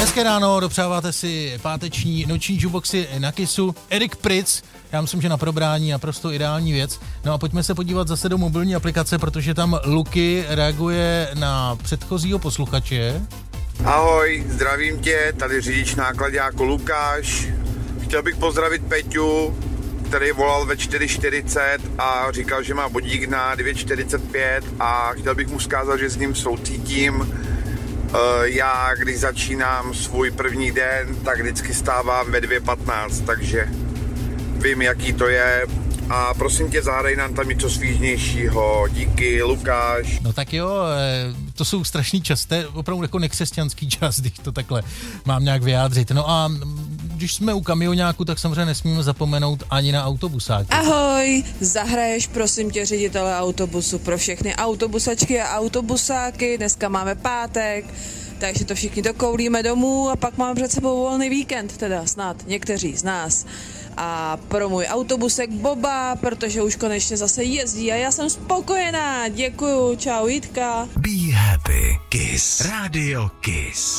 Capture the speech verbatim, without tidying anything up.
Hezké ráno, dopřáváte si páteční noční jukeboxy na Kissu. Erik Pritz, já myslím, že na probrání naprosto ideální věc. No a pojďme se podívat zase do mobilní aplikace, protože tam Luky reaguje na předchozího posluchače. Ahoj, zdravím tě, tady řidič náklaďáku Lukáš. Chtěl bych pozdravit Peťu, který volal ve čtyři čtyřicet a říkal, že má bodík na devět čtyřicet pět a chtěl bych mu vzkázat, že s ním soucítím. Já, když začínám svůj první den, tak vždycky stávám ve dvě patnáct, takže vím, jaký to je. A prosím tě, zahraj nám tam něco svížnějšího. Díky, Lukáš. No tak jo, to jsou strašný čas, to je opravdu jako nekřesťanský čas, když to takhle mám nějak vyjádřit. No a když jsme u kamioňáku, tak samozřejmě nesmíme zapomenout ani na autobusáky. Ahoj, zahraješ prosím tě ředitele autobusu pro všechny autobusačky a autobusáky. Dneska máme pátek, takže to všichni dokoulíme domů a pak máme před sebou volný víkend, teda snad někteří z nás. A pro můj autobusek Boba, protože už konečně zase jezdí a já jsem spokojená. Děkuju, čau Jitka. Be happy, Kiss. Radio Kiss.